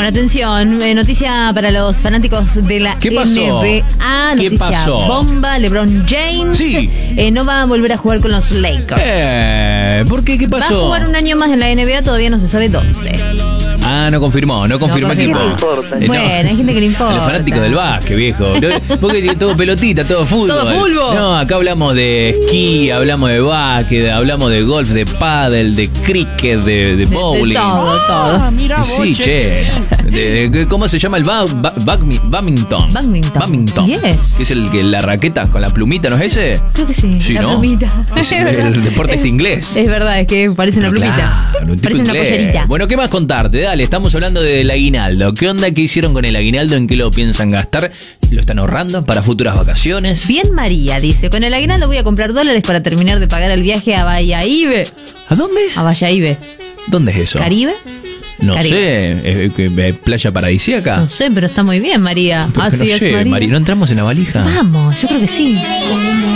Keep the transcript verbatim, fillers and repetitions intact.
Bueno, atención, eh, noticia para los fanáticos de la ¿Qué pasó? N B A. ¿Qué Noticia pasó? bomba, LeBron James Sí. eh, no va a volver a jugar con los Lakers. Eh, ¿Por qué? ¿Qué Va a pasó? jugar un año más en la N B A, todavía no se sabe dónde. Ah, no confirmó, no confirmó No equipo. confirmó. Eh, no. Bueno, hay gente que le importa. Los fanáticos del básquet, viejo. No, porque tiene todo pelotita, todo fútbol. Todo fútbol. No, acá hablamos de esquí, hablamos de básquet, hablamos de golf, de pádel, de cricket, de, de bowling. De todo, todo. Y sí, che. De- de- ¿Cómo se llama el ba- ba- bagmi- badminton? Badminton. Badminton. Yes. Que es el que la raqueta con la plumita, ¿no es ese? Creo que sí. Sí, la ¿no? plumita. Es el, el deporte este inglés. Es verdad, es que parece una Pero plumita. claro, un tipo Parece una inglés. pollerita. Bueno, ¿qué más contarte? Dale, estamos hablando del aguinaldo. ¿Qué onda? ¿Qué hicieron con el aguinaldo? ¿En qué lo piensan gastar? ¿Lo están ahorrando para futuras vacaciones? Bien María dice, con el aguinaldo voy a comprar dólares para terminar de pagar el viaje a Valladolid. ¿A dónde? A Valladolid. ¿Dónde es eso? ¿Caribe? No Caribe. sé, ¿es- es- es playa paradisíaca? No sé, pero está muy bien, María. ¿Por qué Así no es, sé, María. Mari? ¿No entramos en la valija? Vamos, yo creo que sí.